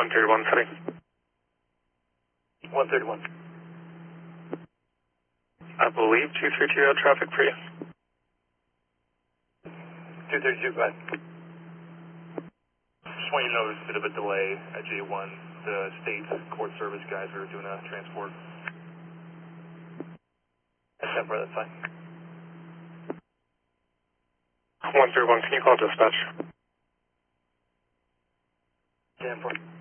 131 heading. 131. I believe 232 had traffic for you. 232, go ahead. Just want you to know there's a bit of a delay at J1. The state court service guys are doing a transport. That's fine. 131, can you call dispatch? 10-4.